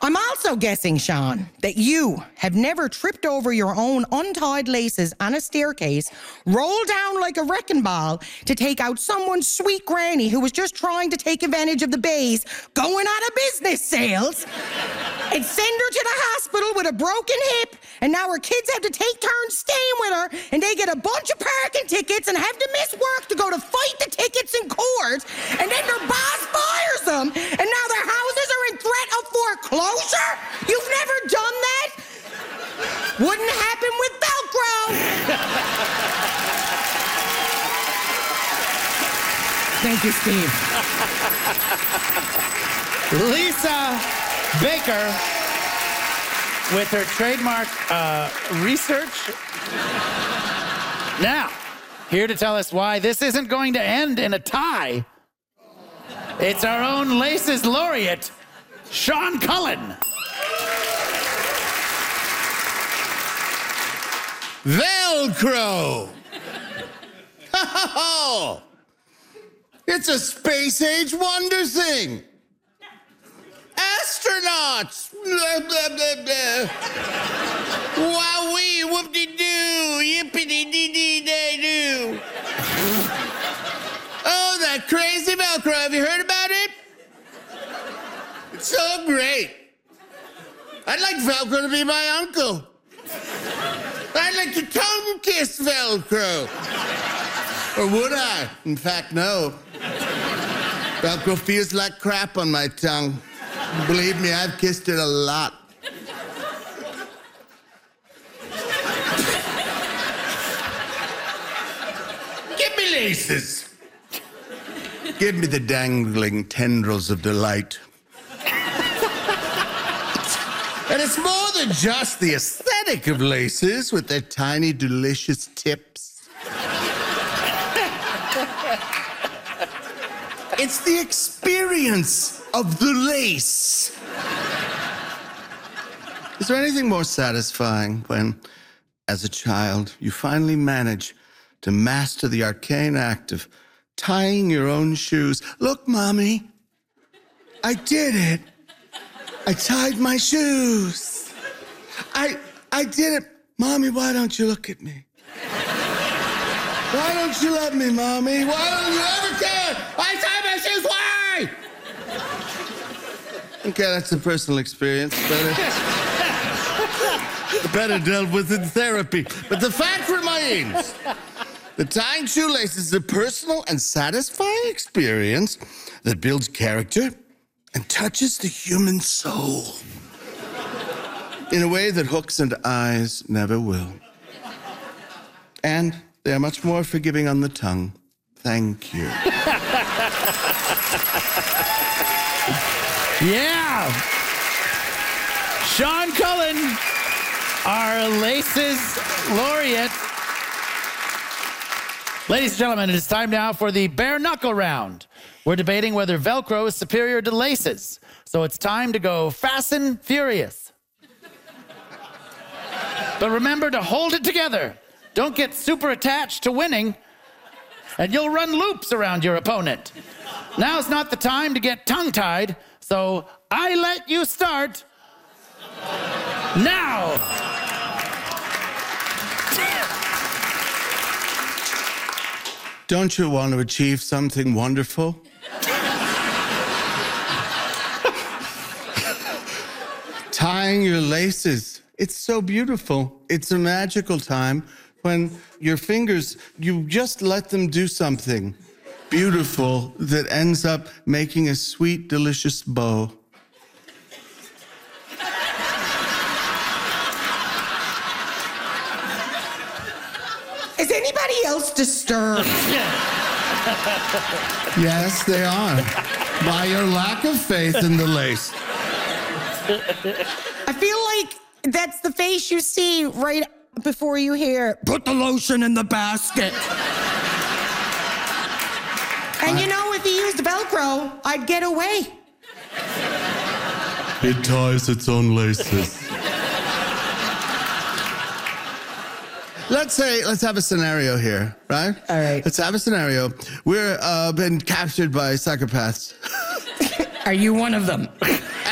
I'm also guessing, Sean, that you have never tripped over your own untied laces on a staircase, rolled down like a wrecking ball to take out someone's sweet granny who was just trying to take advantage of the bays going out of business sales, and send her to the hospital with a broken hip, and now her kids have to take turns staying with her, and they get a bunch of parking tickets and have to miss work to go to fight the tickets in court, and then their boss fires them, and now their houses are in threat of foreclosure? You've never done that? Wouldn't happen with Velcro. Thank you, Steve. Lisa Baker with her trademark research. Now, here to tell us why this isn't going to end in a tie, it's our own Laces laureate, Sean Cullen. Velcro! It's a space-age wonder thing. Astronauts! Blah, blah, blah, blah. Wowee, whoop-de-doo, yippity-dee-dee-day-doo. Oh, that crazy Velcro. Have you heard about it? It's so great. I'd like Velcro to be my uncle. I'd like to tongue kiss Velcro. Or would I? In fact, no. Velcro feels like crap on my tongue. Believe me, I've kissed it a lot. Give me laces. Give me the dangling tendrils of delight. And it's more than just the aesthetic of laces with their tiny, delicious tips. It's the experience of the lace. Is there anything more satisfying when, as a child, you finally manage to master the arcane act of tying your own shoes? Look, Mommy, I did it. I tied my shoes. I did it. Mommy, why don't you look at me? Why don't you love me, Mommy? Why don't you ever care? I tied my shoes, why? Okay, that's a personal experience. Better dealt with in therapy. But the fact remains, the tying shoelaces is a personal and satisfying experience that builds character and touches the human soul in a way that hooks and eyes never will. And they are much more forgiving on the tongue. Thank you. Yeah. Sean Cullen, our Laces laureate. Ladies and gentlemen, it is time now for the bare knuckle round. We're debating whether Velcro is superior to laces. So it's time to go fast and furious. But remember to hold it together. Don't get super attached to winning, and you'll run loops around your opponent. Now's not the time to get tongue-tied, so I let you start now. Don't you want to achieve something wonderful? Tying your laces. It's so beautiful. It's a magical time when your fingers, you just let them do something beautiful that ends up making a sweet, delicious bow. Is anybody else disturbed? Yes, they are. By your lack of faith in the lace. I feel like that's the face you see right before you hear, put the lotion in the basket. And you know, if you used Velcro, I'd get away. It ties its own laces. Let's have a scenario here, right? All right. Let's have a scenario. We're been captured by psychopaths. Are you one of them?